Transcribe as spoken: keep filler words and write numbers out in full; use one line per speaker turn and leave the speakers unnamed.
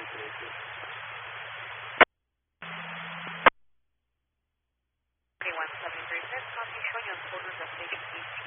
twenty-one seventy-three, copy, showing on quarters of station